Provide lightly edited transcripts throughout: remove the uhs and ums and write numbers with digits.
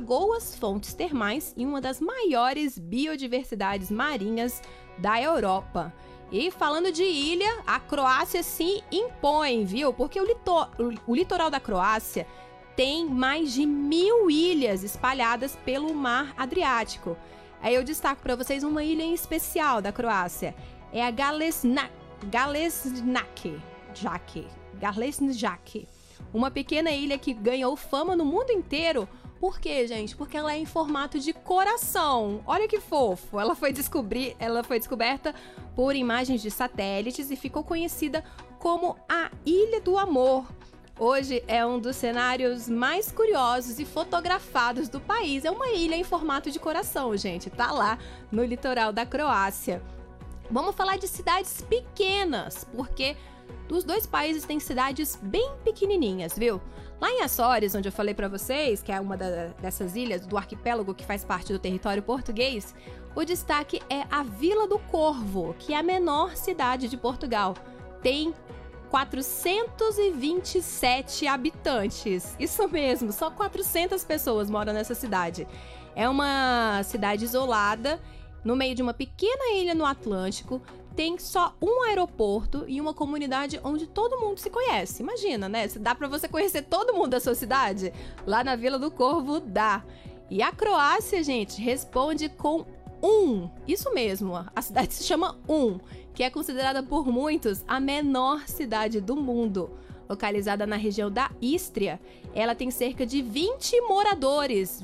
lagoas, fontes termais e uma das maiores biodiversidades marinhas da Europa. E falando de ilha, a Croácia se impõe, viu? Porque o litoral da Croácia tem mais de 1.000 ilhas espalhadas pelo mar Adriático. Aí eu destaco para vocês uma ilha em especial da Croácia. É a Galesnjak. Uma pequena ilha que ganhou fama no mundo inteiro. Por quê, gente? Porque ela é em formato de coração. Olha que fofo. Ela foi descoberta por imagens de satélites e ficou conhecida como a Ilha do Amor. Hoje é um dos cenários mais curiosos e fotografados do país. É uma ilha em formato de coração, gente. Tá lá no litoral da Croácia. Vamos falar de cidades pequenas, porque os dois países têm cidades bem pequenininhas, viu? Lá em Açores, onde eu falei pra vocês, que é uma dessas ilhas do arquipélago que faz parte do território português, o destaque é a Vila do Corvo, que é a menor cidade de Portugal. Tem 427 habitantes. Isso mesmo, só 400 pessoas moram nessa cidade. É uma cidade isolada, no meio de uma pequena ilha no Atlântico. Tem só um aeroporto e uma comunidade onde todo mundo se conhece. Imagina, né? Dá pra você conhecer todo mundo da sua cidade? Lá na Vila do Corvo dá. E a Croácia, gente, responde com Isso mesmo, a cidade se chama que é considerada por muitos a menor cidade do mundo. Localizada na região da Ístria, ela tem cerca de 20 moradores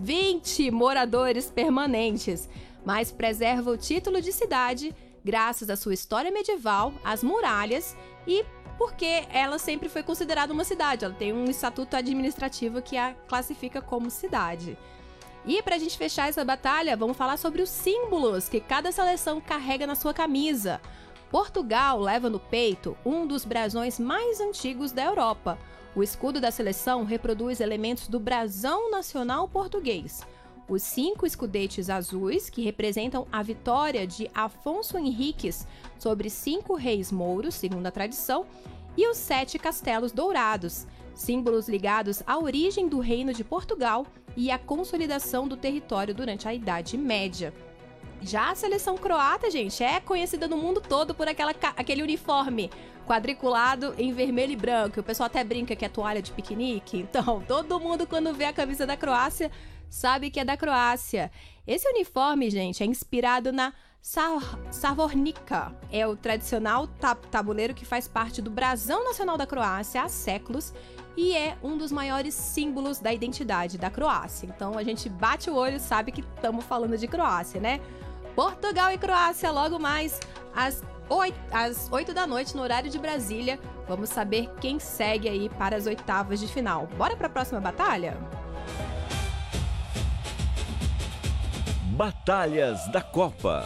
permanentes, mas preserva o título de cidade graças à sua história medieval, às muralhas e porque ela sempre foi considerada uma cidade. Ela tem um estatuto administrativo que a classifica como cidade. E para a gente fechar essa batalha, vamos falar sobre os símbolos que cada seleção carrega na sua camisa. Portugal leva no peito um dos brasões mais antigos da Europa. O escudo da seleção reproduz elementos do brasão nacional português. Os 5 escudetes azuis, que representam a vitória de Afonso Henriques sobre 5 reis mouros, segundo a tradição, e os 7 castelos dourados, símbolos ligados à origem do Reino de Portugal e à consolidação do território durante a Idade Média. Já a seleção croata, gente, é conhecida no mundo todo por aquele uniforme quadriculado em vermelho e branco. O pessoal até brinca que é toalha de piquenique. Então, todo mundo quando vê a camisa da Croácia sabe que é da Croácia. Esse uniforme, gente, é inspirado na Savornica. É o tradicional tabuleiro que faz parte do brasão nacional da Croácia há séculos e é um dos maiores símbolos da identidade da Croácia. Então, a gente bate o olho e sabe que estamos falando de Croácia, né? Portugal e Croácia logo mais às 8 da noite no horário de Brasília. Vamos saber quem segue aí para as oitavas de final. Bora para a próxima batalha? Batalhas da Copa.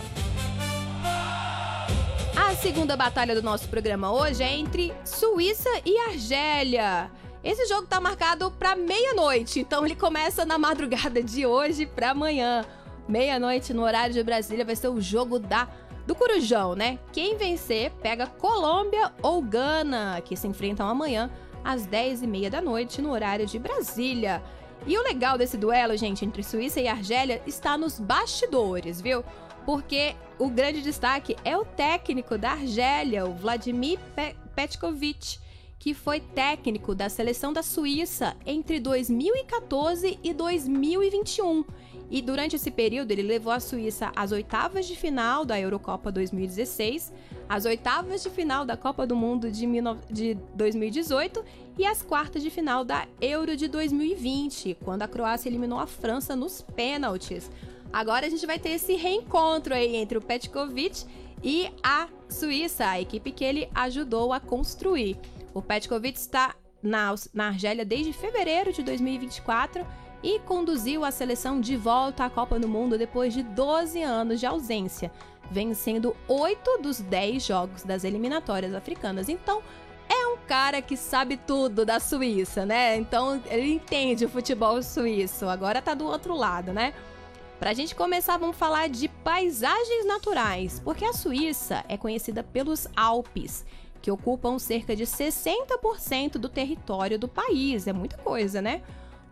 A segunda batalha do nosso programa hoje é entre Suíça e Argélia. Esse jogo tá marcado para meia-noite, então ele começa na madrugada de hoje para amanhã. Meia-noite no horário de Brasília vai ser o jogo do Corujão, né? Quem vencer pega Colômbia ou Gana, que se enfrentam amanhã às 10h30 da noite no horário de Brasília. E o legal desse duelo, gente, entre Suíça e Argélia está nos bastidores, viu? Porque o grande destaque é o técnico da Argélia, o Vladimir Petkovic, que foi técnico da seleção da Suíça entre 2014 e 2021. E durante esse período ele levou a Suíça às oitavas de final da Eurocopa 2016, às oitavas de final da Copa do Mundo de 2018 e às quartas de final da Euro de 2020, quando a Croácia eliminou a França nos pênaltis. Agora a gente vai ter esse reencontro aí entre o Petkovic e a Suíça, a equipe que ele ajudou a construir. O Petkovic está na Argélia desde fevereiro de 2024 e conduziu a seleção de volta à Copa do Mundo depois de 12 anos de ausência, vencendo 8 dos 10 jogos das eliminatórias africanas. Então, é um cara que sabe tudo da Suíça, né? Então, ele entende o futebol suíço. Agora tá do outro lado, né? Pra gente começar, vamos falar de paisagens naturais, porque a Suíça é conhecida pelos Alpes, que ocupam cerca de 60% do território do país. É muita coisa, né?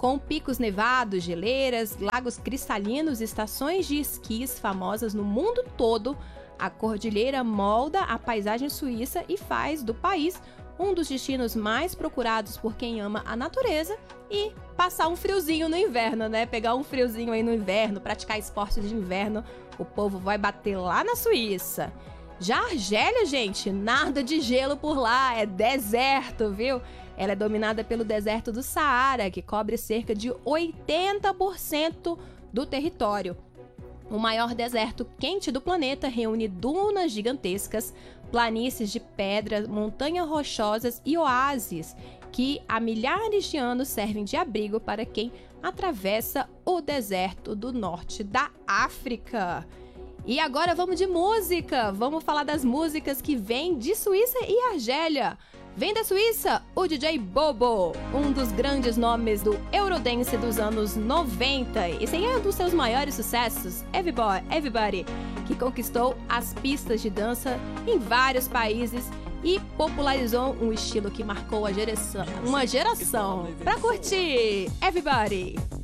Com picos nevados, geleiras, lagos cristalinos e estações de esquis famosas no mundo todo, a cordilheira molda a paisagem suíça e faz do país um dos destinos mais procurados por quem ama a natureza e passar um friozinho no inverno, né? Pegar um friozinho aí no inverno, praticar esportes de inverno, o povo vai bater lá na Suíça. Já a Argélia, gente, nada de gelo por lá, é deserto, viu? Ela é dominada pelo deserto do Saara, que cobre cerca de 80% do território. O maior deserto quente do planeta reúne dunas gigantescas, planícies de pedra, montanhas rochosas e oásis que há milhares de anos servem de abrigo para quem atravessa o deserto do norte da África. E agora vamos de música, vamos falar das músicas que vêm de Suíça e Argélia. Vem da Suíça, o DJ Bobo, um dos grandes nomes do Eurodance dos anos 90. Esse aí é um dos seus maiores sucessos, Everybody, que conquistou as pistas de dança em vários países e popularizou um estilo que marcou uma geração. Pra curtir, Everybody!